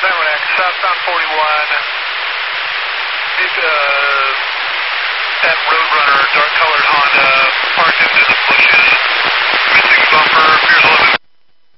Xamax, southbound 41. That Roadrunner, dark colored Honda, parked into the